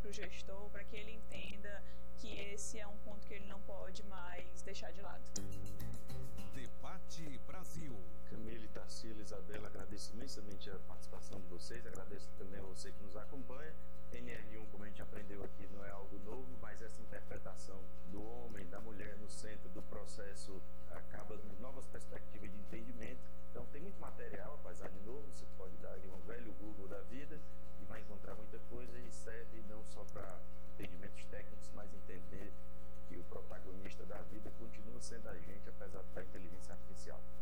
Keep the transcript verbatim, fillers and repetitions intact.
para o gestor, para que ele entenda que esse é um ponto que ele não pode mais deixar de lado. Debate Brasil. Camille, Tarsila, Isabela, agradeço imensamente a participação de vocês, agradeço também a você que nos acompanha. N R um, como a gente aprendeu aqui, não é algo novo, mas essa interpretação do homem, da mulher no centro do processo acaba dando novas perspectivas de entendimento. Então tem muito material, apesar de novo, você pode dar aí um velho Google da vida e vai encontrar muita coisa, e serve não só para entendimentos técnicos, mas entender que o protagonista da vida continua sendo a gente, apesar da inteligência artificial.